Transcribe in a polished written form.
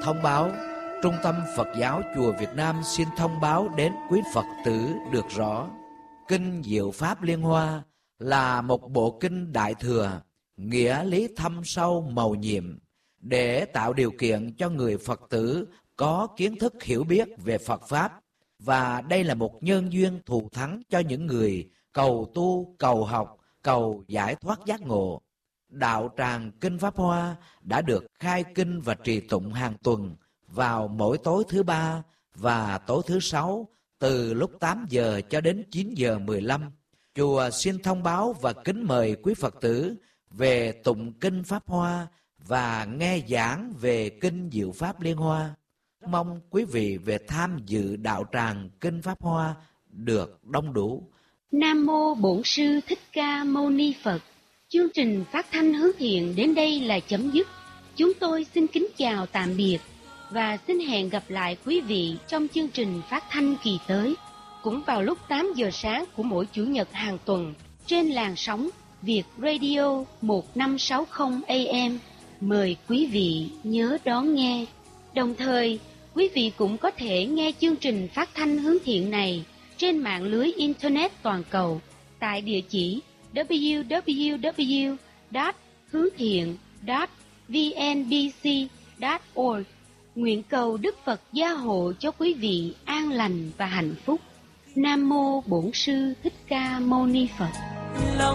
Thông báo: Trung tâm Phật giáo Chùa Việt Nam xin thông báo đến quý Phật tử được rõ, Kinh Diệu Pháp Liên Hoa là một bộ kinh Đại Thừa, nghĩa lý thâm sâu mầu nhiệm, để tạo điều kiện cho người Phật tử có kiến thức hiểu biết về Phật Pháp, và đây là một nhân duyên thù thắng cho những người cầu tu, cầu học, cầu giải thoát giác ngộ. Đạo tràng Kinh Pháp Hoa đã được khai kinh và trì tụng hàng tuần vào mỗi tối thứ Ba và tối thứ Sáu từ lúc 8 giờ cho đến 9 giờ 15. Chùa xin thông báo và kính mời quý Phật tử về tụng Kinh Pháp Hoa và nghe giảng về Kinh Diệu Pháp Liên Hoa. Mong quý vị về tham dự đạo tràng Kinh Pháp Hoa được đông đủ. Nam mô Bổn Sư Thích Ca Mâu Ni Phật. Chương trình phát thanh hướng thiện đến đây là chấm dứt. Chúng tôi xin kính chào tạm biệt và xin hẹn gặp lại quý vị trong chương trình phát thanh kỳ tới, cũng vào lúc 8 giờ sáng của mỗi Chủ nhật hàng tuần trên làn sóng Việt Radio 1560 AM. Mời quý vị nhớ đón nghe. Đồng thời, quý vị cũng có thể nghe chương trình phát thanh hướng thiện này trên mạng lưới Internet toàn cầu tại địa chỉ www.hướngthiện.vnbc.org. Nguyện cầu Đức Phật gia hộ cho quý vị an lành và hạnh phúc. Nam mô Bổn Sư Thích Ca Mâu Ni Phật.